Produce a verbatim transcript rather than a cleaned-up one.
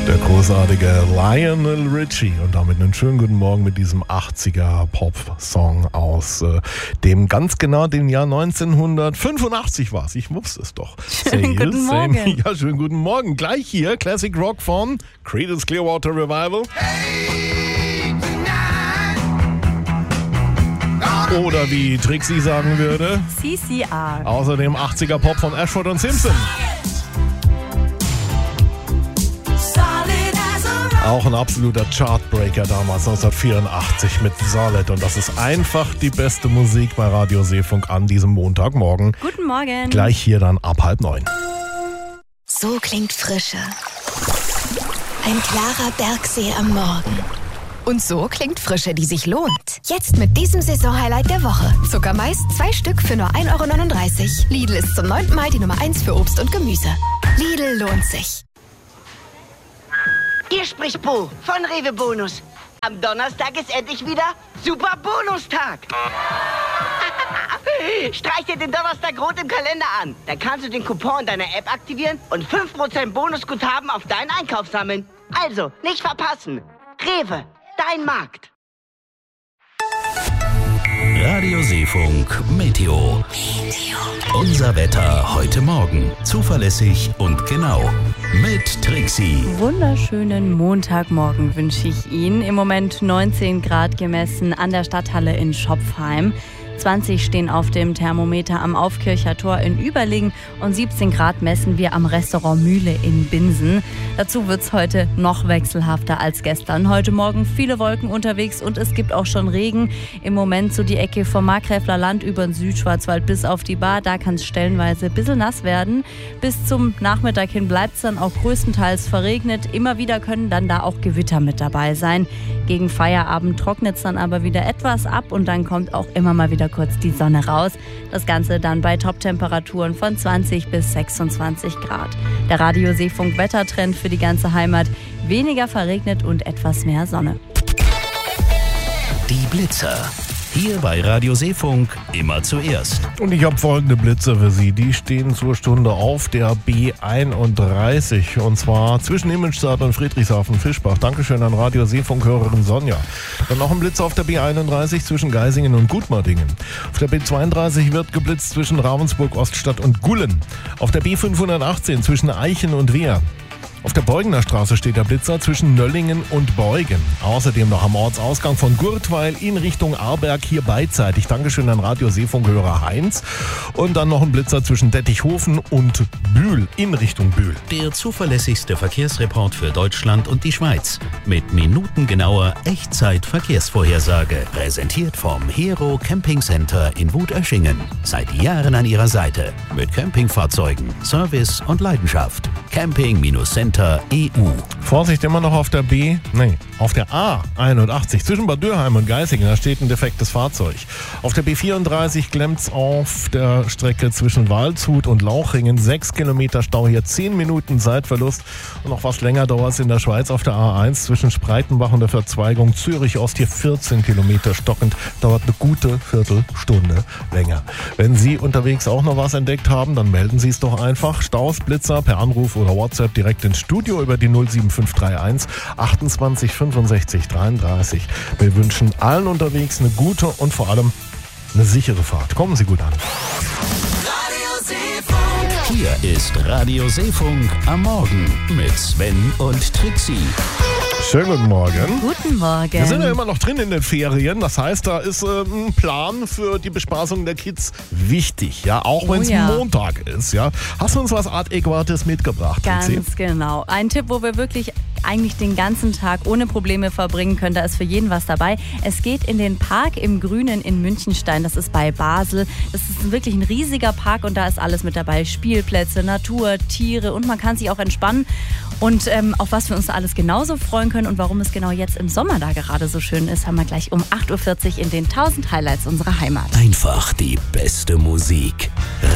Der großartige Lionel Richie und damit einen schönen guten Morgen mit diesem achtziger Pop-Song aus äh, dem ganz genau dem Jahr neunzehnhundertfünfundachtzig war es. Ich wusste es doch. Schönen guten Morgen. Same. Ja, schönen guten Morgen. Gleich hier Classic Rock von Creedence Clearwater Revival. Oder wie Trixie sagen würde, C C R. Außerdem achtziger Pop von Ashford und Simpson. Auch ein absoluter Chartbreaker damals, neunzehnhundertvierundachtzig mit Solid. Und das ist einfach die beste Musik bei Radio Seefunk an diesem Montagmorgen. Guten Morgen. Gleich hier dann ab halb neun. So klingt Frische. Ein klarer Bergsee am Morgen. Und so klingt Frische, die sich lohnt. Jetzt mit diesem Saisonhighlight der Woche. Zuckermais, zwei Stück für nur ein Euro neununddreißig. Lidl ist zum neunten Mal die Nummer eins für Obst und Gemüse. Lidl lohnt sich. Hier spricht Bo von Rewe Bonus. Am Donnerstag ist endlich wieder Super Bonustag. Streich dir den Donnerstag rot im Kalender an. Da kannst du den Coupon deiner App aktivieren und fünf Prozent Bonusguthaben auf deinen Einkauf sammeln. Also, nicht verpassen. Rewe, dein Markt. Radio Seefunk Meteo. Unser Wetter heute Morgen. Zuverlässig und genau. Mit Trixie. Wunderschönen Montagmorgen wünsche ich Ihnen. Im Moment neunzehn Grad gemessen an der Stadthalle in Schopfheim. zwanzig stehen auf dem Thermometer am Aufkircher Tor in Überlingen und siebzehn Grad messen wir am Restaurant Mühle in Binsen. Dazu wird es heute noch wechselhafter als gestern. Heute Morgen viele Wolken unterwegs und es gibt auch schon Regen. Im Moment so die Ecke vom Markgräfler Land über den Südschwarzwald bis auf die Bar. Da kann es stellenweise ein bisschen nass werden. Bis zum Nachmittag hin bleibt es dann auch größtenteils verregnet. Immer wieder können dann da auch Gewitter mit dabei sein. Gegen Feierabend trocknet es dann aber wieder etwas ab und dann kommt auch immer mal wieder kurz die Sonne raus. Das Ganze dann bei Top-Temperaturen von zwanzig bis sechsundzwanzig Grad. Der Radio Seefunk Wettertrend für die ganze Heimat. Weniger verregnet und etwas mehr Sonne. Die Blitzer. Hier bei Radio Seefunk immer zuerst. Und ich habe folgende Blitze für Sie. Die stehen zur Stunde auf der B einunddreißig. Und zwar zwischen Immenstadt und Friedrichshafen-Fischbach. Dankeschön an Radio Seefunk-Hörerin Sonja. Dann noch ein Blitz auf der B einunddreißig zwischen Geisingen und Gutmardingen. Auf der B zweiunddreißig wird geblitzt zwischen Ravensburg, Oststadt und Gullen. Auf der B fünfhundertachtzehn zwischen Eichen und Wehr. Auf der Beugner Straße steht der Blitzer zwischen Nöllingen und Beugen. Außerdem noch am Ortsausgang von Gurtweil in Richtung Aarberg hier beidseitig. Dankeschön an Radio Seefunkhörer Heinz. Und dann noch ein Blitzer zwischen Dettichhofen und Bühl in Richtung Bühl. Der zuverlässigste Verkehrsreport für Deutschland und die Schweiz. Mit minutengenauer Echtzeit-Verkehrsvorhersage. Präsentiert vom Hero Camping Center in Wuterschingen. Seit Jahren an Ihrer Seite. Mit Campingfahrzeugen, Service und Leidenschaft. Camping-Center E U. Vorsicht, immer noch auf der B, nee, auf der A einundachtzig zwischen Bad Dürheim und Geisingen, da steht ein defektes Fahrzeug. Auf der B vierunddreißig klemmt's auf der Strecke zwischen Waldshut und Lauchringen, sechs Kilometer Stau, hier zehn Minuten Zeitverlust. Und noch was länger dauert es in der Schweiz auf der A eins zwischen Spreitenbach und der Verzweigung Zürich Ost, hier vierzehn Kilometer stockend, dauert eine gute Viertelstunde länger. Wenn Sie unterwegs auch noch was entdeckt haben, dann melden Sie es doch einfach. Staus, Blitzer per Anruf oder WhatsApp direkt ins Studio über die null sieben fünf drei eins achtundzwanzig fünfundsechzig dreiunddreißig. Wir wünschen allen unterwegs eine gute und vor allem eine sichere Fahrt. Kommen Sie gut an. Hier ist Radio Seefunk am Morgen mit Sven und Trixie. Schönen guten Morgen. Guten Morgen. Wir sind ja immer noch drin in den Ferien. Das heißt, da ist äh, ein Plan für die Bespaßung der Kids wichtig. Ja, auch wenn es oh ja. Montag ist. Ja. Hast du uns was Adäquates mitgebracht? Ganz Trixie? genau. Ein Tipp, wo wir wirklich eigentlich den ganzen Tag ohne Probleme verbringen können. Da ist für jeden was dabei. Es geht in den Park im Grünen in Münchenstein. Das ist bei Basel. Das ist wirklich ein riesiger Park und da ist alles mit dabei. Spielplätze, Natur, Tiere und man kann sich auch entspannen. Und ähm, auf was wir uns da alles genauso freuen können und warum es genau jetzt im Sommer da gerade so schön ist, haben wir gleich um acht Uhr vierzig in den tausend Highlights unserer Heimat. Einfach die beste Musik.